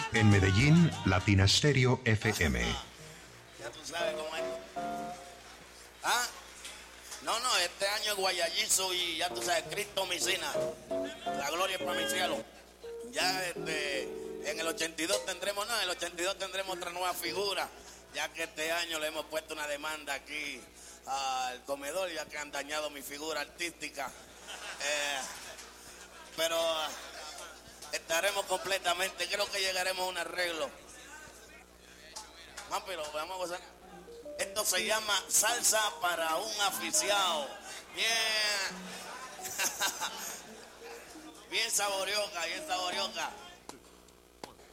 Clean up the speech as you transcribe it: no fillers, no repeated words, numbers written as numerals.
En Medellín, Latina Stereo FM. Ya tú sabes cómo es. ¿Ah? No, este año es Guayayizo y ya tú sabes, Cristo Micina. La gloria es para mi cielo. Ya en el 82 tendremos, no, en el 82 tendremos otra nueva figura, ya que este año le hemos puesto una demanda aquí al comedor, ya que han dañado mi figura artística. Pero estaremos completamente, creo que llegaremos a un arreglo. No, pero vamos a gozar. Esto se llama salsa para un aficiado. Bien. Bien saborioca, bien saborioca.